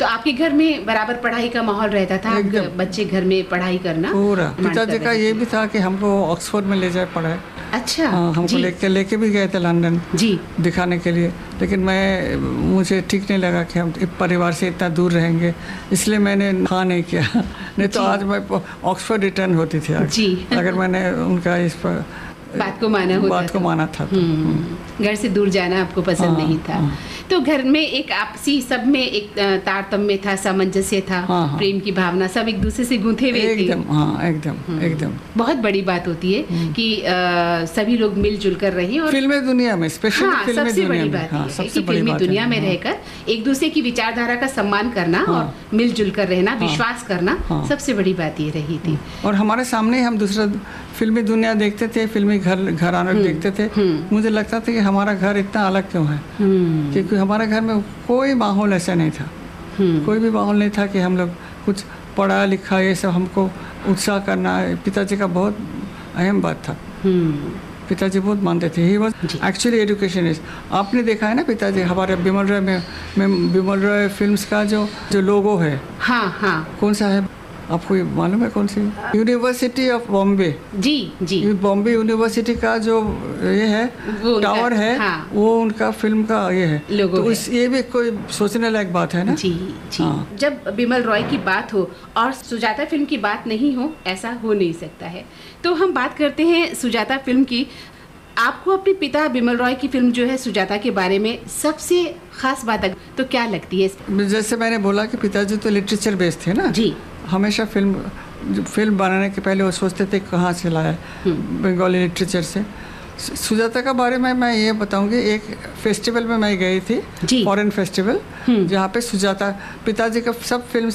तो आपके घर में बराबर पढ़ाई का माहौल रहता था? आप बच्चे घर में पढ़ाई करना पूरा। पिताजी का ये भी था कि हमको ऑक्सफोर्ड में ले जाए पढ़ाए। अच्छा। हमको लेके भी गए थे लंदन जी दिखाने के लिए, लेकिन मुझे ठीक नहीं लगा कि हम परिवार से इतना दूर रहेंगे, इसलिए मैंने हाँ नहीं किया। नहीं तो आज मैं ऑक्सफोर्ड रिटर्न होती थी आज जी अगर मैंने उनका इस पर बात को माना था। घर से दूर जाना आपको पसंद नहीं था। तो घर में एक आपसी सब में एक तारतम्य था, सामंजस्य था, प्रेम की भावना, सब एक दूसरे से गूंथे हुए थे। एकदम बहुत बड़ी बात होती है कि सभी लोग मिलजुल कर रहे और फिल्मी दुनिया में स्पेशली सबसे बड़ी बात है कि फिल्मी दुनिया में रहकर एक दूसरे की विचारधारा का सम्मान करना और मिलजुल कर रहना, विश्वास करना, सबसे बड़ी बात ये रही थी। और हमारे सामने हम दूसरा फिल्मी दुनिया देखते थे, फिल्मी घराना देखते थे। मुझे लगता था कि हमारा घर इतना अलग क्यों है, क्योंकि हमारे घर में कोई माहौल ऐसा नहीं था। कोई भी माहौल नहीं था कि हम लोग कुछ पढ़ा लिखा ये सब हमको उत्साह करना। पिताजी का बहुत अहम बात था। पिताजी बहुत मानते थे। He was actually educationist. आपने देखा है ना पिताजी हमारे बिमल रॉय फिल्म्स का जो लोगो है, कौन सा है आपको ये मालूम है? कौन सी? University of Bombay. Ji Bombay university का जो ये है टावर है, वो उनका फिल्म का ये है लोगो तो ये भी कोई सोचने लायक बात है ना। जी जब बिमल रॉय की बात हो और सुजाता फिल्म की बात नहीं हो, ऐसा हो नहीं सकता है। तो हम बात करते हैं सुजाता फिल्म की। आपको अपने पिता बिमल रॉय की फिल्म जो है सुजाता के बारे में सबसे खास बात तो क्या लगती है? जैसे मैंने बोला कि पिताजी तो लिटरेचर बेस्ड थे ना जी। हमेशा फिल्म बनाने के पहले वो सोचते थे कहाँ से लाया, बंगाली लिटरेचर से। सुजाता का बारे में मैं ये बताऊंगी, एक फेस्टिवल में मैं गई थी, फॉरेन फेस्टिवल, जहाँ पे सुजाता पिताजी का सब फिल्म